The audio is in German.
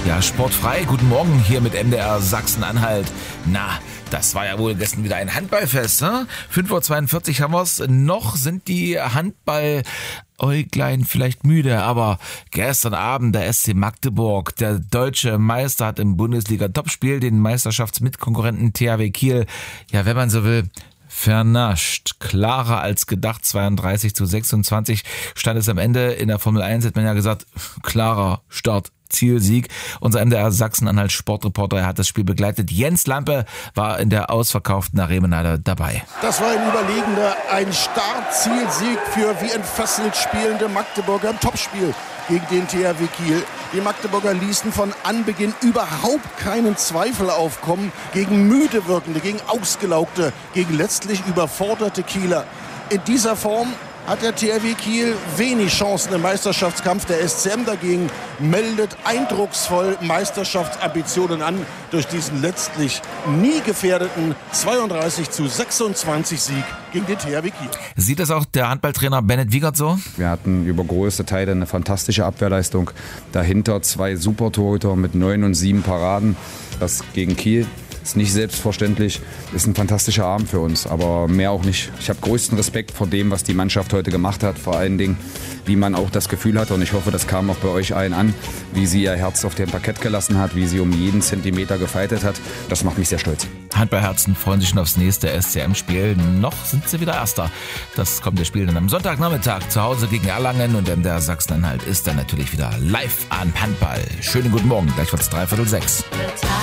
Ja, sportfrei. Guten Morgen hier mit MDR Sachsen-Anhalt. Na, das war ja wohl gestern wieder ein Handballfest, ne? 5:42 Uhr haben wir's. Noch sind die Handball-Äuglein vielleicht müde, aber gestern Abend der SC Magdeburg, der deutsche Meister, hat im Bundesliga-Topspiel den Meisterschaftsmitkonkurrenten THW Kiel, ja, wenn man so will, vernascht. Klarer als gedacht, 32:26 stand es am Ende. In der Formel 1 hat man ja gesagt, klarer Start. Zielsieg. Unser MDR Sachsen-Anhalt Sportreporter, er hat das Spiel begleitet. Jens Lampe war in der ausverkauften Arena dabei. Das war ein überlegender, ein Start-Zielsieg für wie entfesselt spielende Magdeburger im Topspiel gegen den THW Kiel. Die Magdeburger ließen von Anbeginn überhaupt keinen Zweifel aufkommen gegen müde wirkende, gegen ausgelaugte, gegen letztlich überforderte Kieler. In dieser Form hat der THW Kiel wenig Chancen im Meisterschaftskampf. Der SCM dagegen meldet eindrucksvoll Meisterschaftsambitionen an durch diesen letztlich nie gefährdeten 32:26 Sieg gegen den THW Kiel. Sieht das auch der Handballtrainer Bennett Wiegert so? Wir hatten über große Teile eine fantastische Abwehrleistung. Dahinter 2 Super-Torhüter mit 9 und 7 Paraden. Das gegen Kiel ist nicht selbstverständlich, ist ein fantastischer Abend für uns, aber mehr auch nicht. Ich habe größten Respekt vor dem, was die Mannschaft heute gemacht hat, vor allen Dingen, wie man auch das Gefühl hatte, und ich hoffe, das kam auch bei euch allen an, wie sie ihr Herz auf dem Parkett gelassen hat, wie sie um jeden Zentimeter gefeitet hat. Das macht mich sehr stolz. Handballherzen freuen sich schon aufs nächste SCM-Spiel. Noch sind sie wieder Erster. Das kommt das Spiel dann am Sonntagnachmittag zu Hause gegen Erlangen und der Sachsen-Anhalt ist dann natürlich wieder live an Handball. Schönen guten Morgen, gleich wird's 5:45.